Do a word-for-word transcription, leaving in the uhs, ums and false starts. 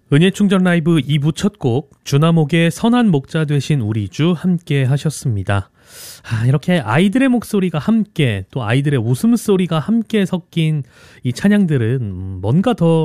은혜충전 라이브 이 부 첫 곡 주나목의 선한 목자 되신 우리 주 함께 하셨습니다. 아, 이렇게 아이들의 목소리가 함께 또 아이들의 웃음소리가 함께 섞인 이 찬양들은 뭔가 더